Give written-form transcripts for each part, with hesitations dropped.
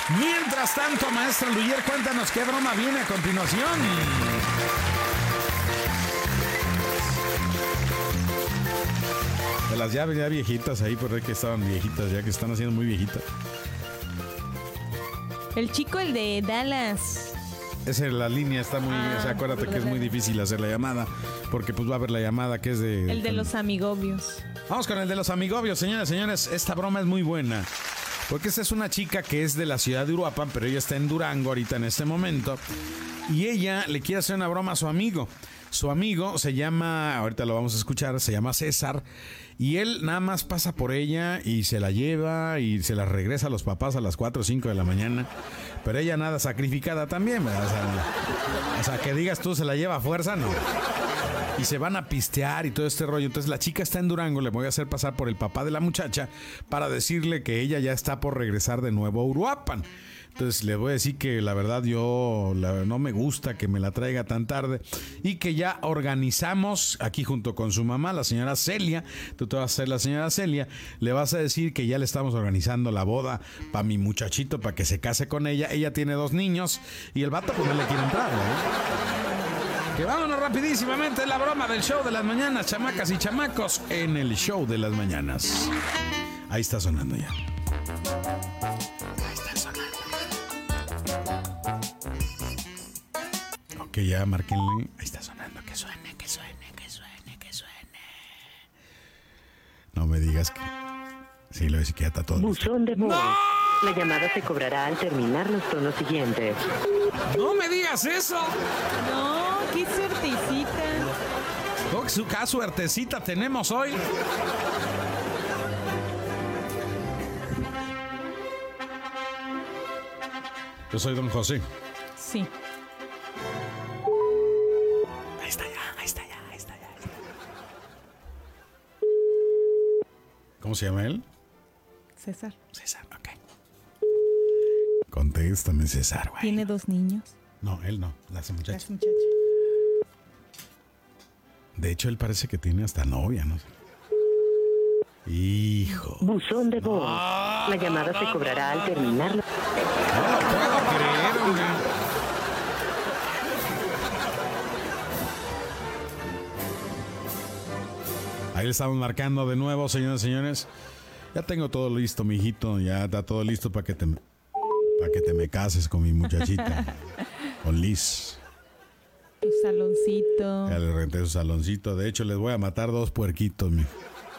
Mientras tanto, maestra Luyer, cuéntanos qué broma viene a continuación. De las ya viejitas ahí, por ahí que estaban viejitas, ya que están haciendo muy viejitas. El chico, el de Dallas. Esa es la línea, está muy... o sea, acuérdate que es muy difícil hacer la llamada, porque pues va a haber la llamada que es de... El de los amigobios. Vamos con el de los amigobios, señoras y señores. Esta broma es muy buena, porque esta es una chica que es de la ciudad de Uruapan, pero ella está en Durango ahorita en este momento, y ella le quiere hacer una broma a su amigo. Su amigo se llama, ahorita lo vamos a escuchar, se llama César, y él nada más pasa por ella y se la lleva y se la regresa a los papás a las 4 o 5 de la mañana, pero ella nada sacrificada también, ¿verdad? O sea, que digas tú se la lleva a fuerza, no. Y se van a pistear y todo este rollo. Entonces la chica está en Durango, le voy a hacer pasar por el papá de la muchacha para decirle que ella ya está por regresar de nuevo a Uruapan. Entonces le voy a decir que la verdad no me gusta que me la traiga tan tarde y que ya organizamos aquí junto con su mamá, la señora Celia. Tú te vas a ser la señora Celia, le vas a decir que ya le estamos organizando la boda para mi muchachito, para que se case con ella. Ella tiene 2 niños y el vato pues no le quiere entrar, ¿no? Que vámonos rapidísimamente, la broma del show de las mañanas, chamacas y chamacos, en el show de las mañanas. Ahí está sonando ya. Ok, ya márquenle. Ahí está sonando, que suene, que suene, que suene, que suene. No me digas que... Sí, lo voy a decir que ya está todo listo. Buzón de voz. ¡No! La llamada se cobrará al terminar los tonos siguientes. ¡No me digas eso! No, qué suertecita. ¿Qué suertecita tenemos hoy? Yo soy don José. Sí. Ahí está ya, ahí está ya, ahí está ya. ¿Cómo se llama él? César. César, ok. Contéstame, César, güey. ¿Tiene 2 niños? No, él no, la muchacha. Las muchachas. De hecho, él parece que tiene hasta novia, ¿no? Hijo. Buzón de voz. La llamada se cobrará al terminar los... No lo puedo creer, hombre. Ahí le estamos marcando de nuevo, señoras y señores. Ya tengo todo listo, mijito. Ya está todo listo para que te me cases con mi muchachita. Con Liz. Tu saloncito. Ya le renté su saloncito. De hecho, les voy a matar 2 puerquitos, mi.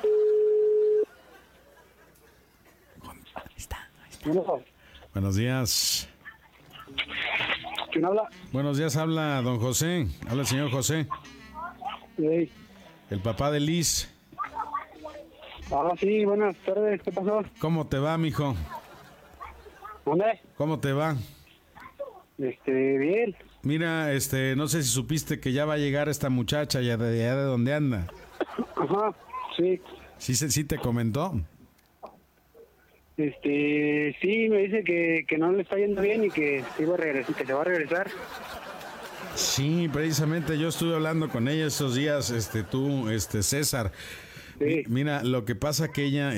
Ahí está. Buenos días. ¿Quién habla? Buenos días, habla don José. Habla el señor José. Sí. El papá de Liz. Ah, sí, buenas tardes. ¿Qué pasó? ¿Cómo te va, mijo? ¿Dónde? ¿Cómo te va? Bien. Mira, no sé si supiste que ya va a llegar esta muchacha ya de donde anda. Ajá, sí. ¿Sí te comentó? Sí, me dice que no le está yendo bien y que se iba a regresar, que se va a regresar. Sí, precisamente yo estuve hablando con ella esos días, César. Sí. Mira, lo que pasa que ella,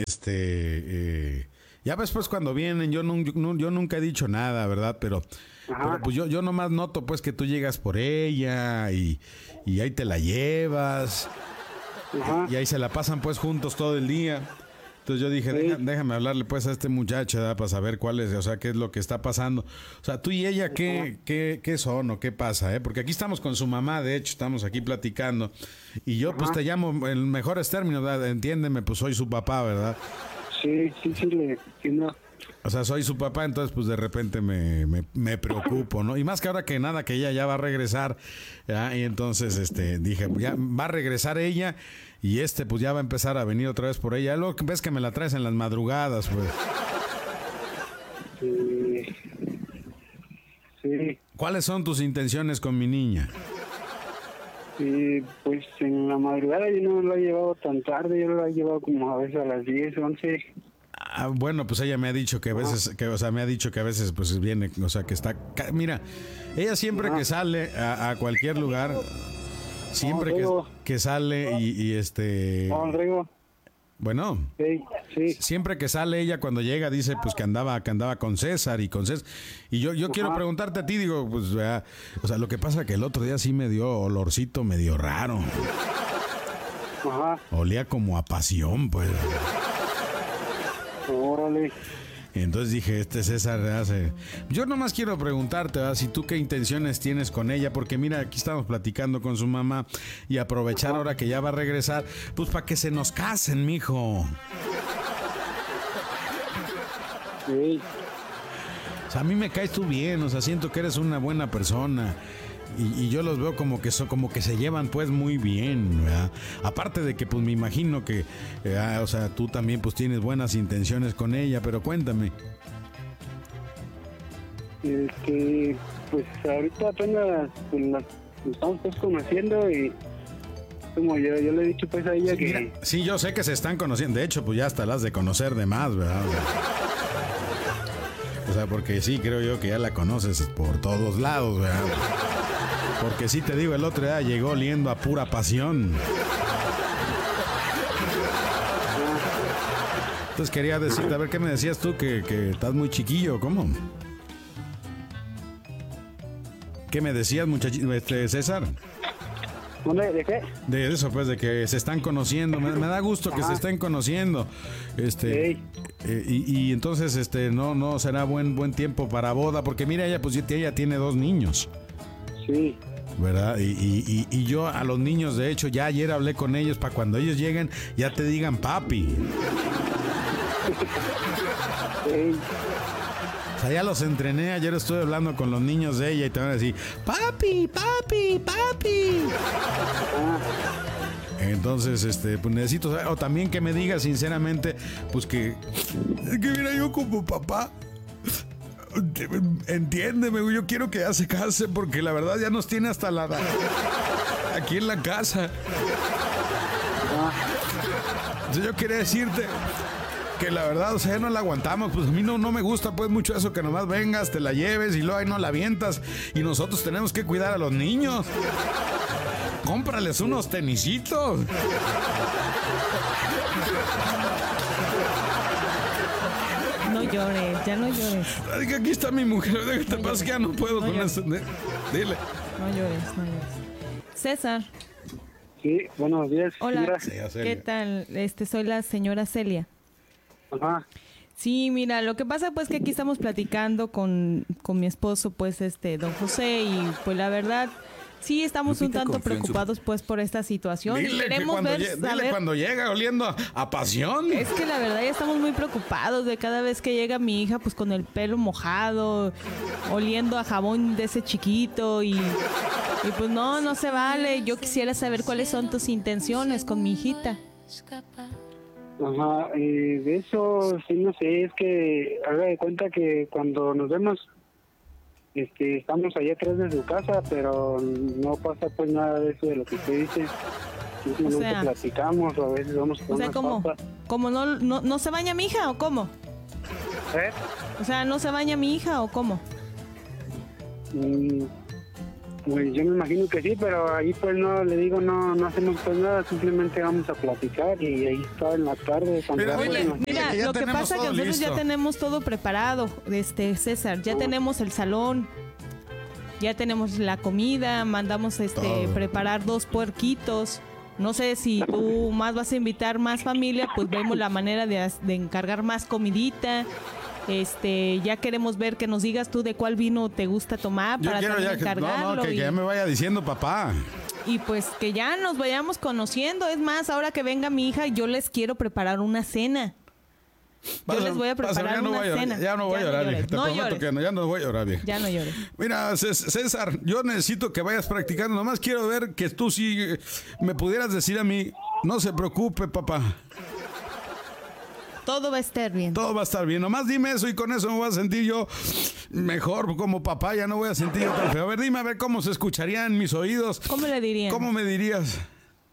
ya ves pues cuando vienen, yo nunca he dicho nada, ¿verdad? Pero pues yo nomás noto pues que tú llegas por ella y ahí te la llevas. Ajá. Y ahí se la pasan pues juntos todo el día. Entonces yo dije, Sí. déjame hablarle pues a este muchacho, ¿verdad? Para saber cuál es, o sea, qué es lo que está pasando. O sea, tú y ella, ¿qué son o qué pasa, eh? Porque aquí estamos con su mamá, de hecho, estamos aquí platicando. Y yo pues te llamo en mejores términos, ¿verdad? Entiéndeme, pues soy su papá, ¿verdad? Sí, le entiendo. O sea, soy su papá, entonces pues de repente me preocupo, ¿no? Y más que ahora que nada, que ella ya va a regresar, ¿ya? Y entonces dije, ya va a regresar ella y pues ya va a empezar a venir otra vez por ella. Luego ves que me la traes en las madrugadas, pues. Sí. ¿Cuáles son tus intenciones con mi niña? Pues en la madrugada yo no lo he llevado tan tarde, yo lo he llevado como a veces a las 10, 11. Bueno, pues ella me ha dicho que a veces, me ha dicho que a veces pues viene, o sea, que está... Mira, ella siempre que sale a cualquier lugar, siempre que sale y Rodrigo. Bueno. Sí, sí. Siempre que sale ella, cuando llega, dice pues que andaba con César y con César. Y yo quiero preguntarte a ti, digo, pues, o sea, lo que pasa que el otro día sí me dio olorcito medio raro. Ajá. Olía como a pasión, pues. Órale. Entonces dije, César hace... Yo nomás quiero preguntarte, ¿verdad? Si tú qué intenciones tienes con ella, porque mira, aquí estamos platicando con su mamá y aprovechar ahora que ya va a regresar, pues para que se nos casen, mijo. Sí. O sea, a mí me caes tú bien, o sea, siento que eres una buena persona. Y yo los veo como que se llevan pues muy bien, ¿verdad? Aparte de que pues me imagino que, o sea, tú también pues tienes buenas intenciones con ella, pero cuéntame. Pues ahorita apenas pues, nos estamos pues conociendo y como yo le he dicho pues a ella Sí, que... mira, sí, yo sé que se están conociendo, de hecho pues ya hasta las de conocer de más, ¿verdad? O sea, porque sí, creo yo que ya la conoces por todos lados, ¿verdad? Porque sí te digo, el otro día llegó oliendo a pura pasión. Entonces quería decirte, a ver, ¿qué me decías tú? Que estás muy chiquillo, ¿cómo? ¿Qué me decías, muchachito, César? ¿De qué? De eso, pues, de que se están conociendo. Me da gusto que se estén conociendo. Sí. Y entonces, no será buen tiempo para boda, porque mira, ella tiene 2 niños. Sí. ¿Verdad? Y yo a los niños, de hecho, ya ayer hablé con ellos para cuando ellos lleguen, ya te digan papi. Sí. O sea, ya los entrené, ayer estuve hablando con los niños de ella y te van a decir, papi, papi, papi. Entonces, pues necesito saber, o también que me digas sinceramente, pues que mira, yo como papá, entiéndeme, yo quiero que ya se case porque la verdad ya nos tiene hasta aquí en la casa. Entonces yo quería decirte que la verdad, o sea, ya no la aguantamos, pues a mí no me gusta pues mucho eso que nomás vengas, te la lleves y luego ahí no la avientas y nosotros tenemos que cuidar a los niños. Cómprales unos tenisitos. No llores, ya no llores. Ay, que aquí está mi mujer, déjate No paz que ya no puedo con llores. eso. Dile. No llores. César, Sí, buenos días. hola, Sí, ¿qué tal? Soy la señora Celia. Ajá. Sí, mira, lo que pasa pues que aquí estamos platicando con mi esposo, pues don José, y pues la verdad, sí estamos un tanto preocupados pues por esta situación. Dile, que Queremos cuando, ver, dile saber. cuando llega oliendo a pasión. Es que la verdad ya estamos muy preocupados de cada vez que llega mi hija pues con el pelo mojado, oliendo a jabón de ese chiquito y pues no se vale. Yo quisiera saber cuáles son tus intenciones con mi hijita. Ajá, de eso sí no sé, es que haga de cuenta que cuando nos vemos, estamos allá atrás de su casa, pero no pasa pues nada de eso de lo que usted dice. Simplemente O sea, platicamos o a veces vamos con O sea, unas ¿cómo? papas. ¿Cómo no se baña mi hija o cómo? ¿Eh? O sea, ¿no se baña mi hija o cómo? Pues yo me imagino que sí, pero ahí pues no, le digo, no hacemos pues nada, simplemente vamos a platicar y ahí está en la tarde. Mira, Mira, que ya lo que tenemos pasa es que todo nosotros ya listo. tenemos todo preparado, César. Ya tenemos el salón, ya tenemos la comida, mandamos Todo. preparar 2 puerquitos. No sé si tú más vas a invitar más familia, pues vemos la manera de encargar más comidita. Ya queremos ver que nos digas tú de cuál vino te gusta tomar Yo para quiero también ya que, encargarlo. que ya me vaya diciendo papá. Y pues que ya nos vayamos conociendo. Es más, ahora que venga mi hija, yo les quiero preparar una cena. Yo les voy a preparar ya no una voy a llorar, cena. ya no voy a llorar, vieja. Te No prometo llores. que ya no voy a llorar, vieja. Ya no llores. Mira, César, yo necesito que vayas practicando. Nomás quiero ver que tú sí me pudieras decir a mí, no se preocupe, papá. Todo va a estar bien. Todo va a estar bien. Nomás dime eso y con eso me voy a sentir yo mejor como papá. Ya no voy a sentir yo tan feo. A ver, dime a ver cómo se escucharía en mis oídos. ¿Cómo le dirían? ¿Cómo me dirías?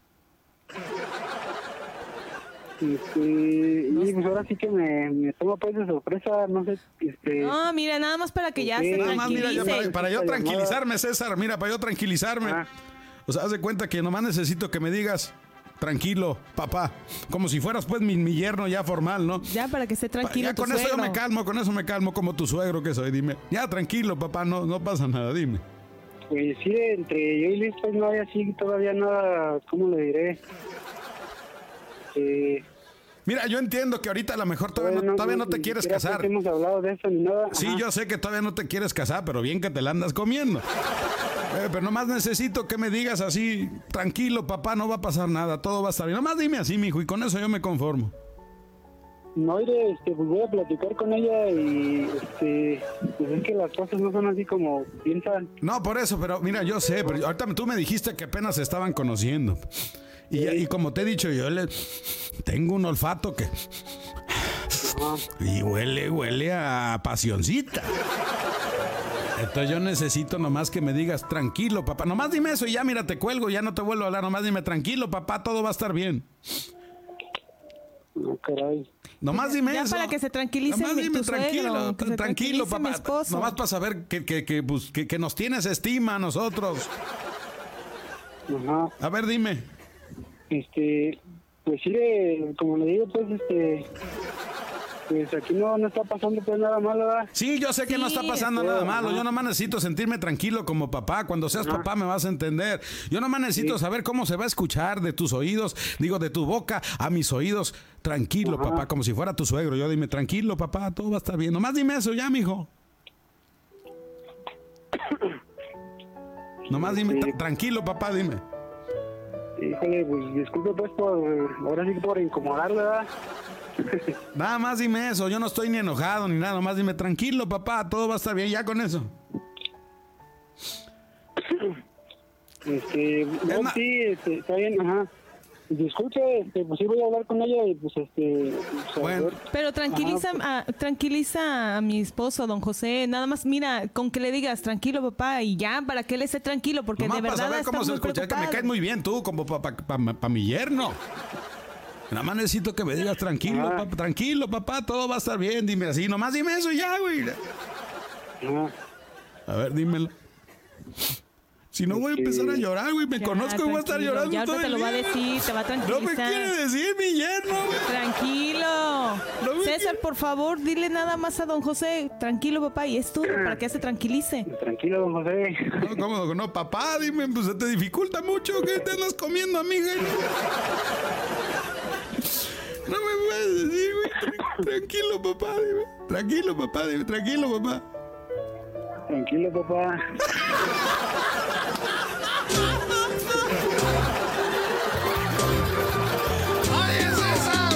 Y pues ahora sí que me toma pues de sorpresa, no sé, No, mira, nada más para que ya se Nada más, mira, ya tranquilice. para yo tranquilizarme, César. Mira, para yo tranquilizarme. Ah. O sea, haz de cuenta que nomás necesito que me digas tranquilo, papá. Como si fueras pues mi yerno ya formal, ¿no? Ya, para que esté tranquilo Ya tu con eso yo suegro. con eso me calmo como tu suegro que soy, dime. Ya, tranquilo, papá, no pasa nada, dime. Pues sí, entre yo y Liz, pues no hay así todavía nada, ¿cómo le diré? Mira, yo entiendo que ahorita a lo mejor todavía no te ni quieres siquiera, casar. pues, hemos hablado de eso ni nada. Sí, Ajá. yo sé que todavía no te quieres casar, pero bien que te la andas comiendo. Pero nomás necesito que me digas así, tranquilo, papá, no va a pasar nada, todo va a estar bien. Nomás dime así, mijo, y con eso yo me conformo. No, iré, pues voy a platicar con ella y, pues es que las cosas no son así como piensan. No, por eso, pero mira, yo sé, pero ahorita tú me dijiste que apenas se estaban conociendo. Y como te he dicho, yo tengo un olfato que... Y huele a pasioncita. Entonces yo necesito nomás que me digas, tranquilo, papá. Nomás dime eso y ya, mira, te cuelgo, ya no te vuelvo a hablar. Nomás dime, tranquilo, papá, todo va a estar bien. No, caray. Nomás dime Ya eso. para que se tranquilice Nomás dime, tu suegro, que se tranquilo, tranquilice mi papá. esposo. Nomás para saber que nos tienes estima a nosotros. Ajá. A ver, dime. Pues sí, como le digo, pues aquí no está pasando pues nada malo, ¿verdad? Sí, yo sé que no está pasando nada malo. Yo nomás necesito sentirme tranquilo como papá. Cuando seas papá me vas a entender. Yo nomás necesito saber cómo se va a escuchar de tus oídos, de tu boca a mis oídos. Tranquilo, papá, como si fuera tu suegro. Yo dime, tranquilo, papá, todo va a estar bien. Nomás dime eso ya, mijo. Nomás dime, tranquilo, papá, dime. Híjole, pues disculpe pues ahora sí por incomodarle, ¿verdad? Nada más dime eso, yo no estoy ni enojado ni nada, nomás dime, tranquilo, papá, todo va a estar bien, ya con eso. No, sí, está bien, ajá. Disculpe, pues sí voy a hablar con ella y pues Bueno. Pero tranquiliza a mi esposo, don José. Nada más, mira, con que le digas tranquilo, papá, y ya, para que él esté tranquilo, porque Nomás de para verdad saber está cómo se muy escucha, que me preocupado. caes muy bien tú, como para mi yerno. Nada más necesito que me digas tranquilo, papá, todo va a estar bien, dime así, nomás dime eso y ya, güey. A ver, dímelo. Si no voy a empezar a llorar, güey, me Ya, conozco y voy a estar tranquilo, llorando ya todo ahorita te el lo va a día. decir, te va a No tranquilizar. me quiere decir mi yerno, güey. Tranquilo. No me César, quiere. por favor, dile nada más a don José, tranquilo, papá, y es todo para que se tranquilice. Tranquilo, don José. No, ¿cómo? No, papá, dime, pues se te dificulta mucho. ¿Qué te andas comiendo, amiga? No me puedes decir, güey. Tranquilo, papá, dime. Tranquilo, papá, dime. Tranquilo, papá. Tranquilo, papá. ¡Oye, César!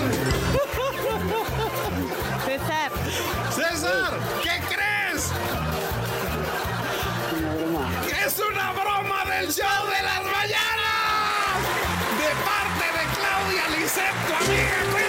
César, ¡César! ¿Qué crees? Una broma. ¡Es una broma del show de las mañanas! De parte de Claudia Lisset, tu amiga.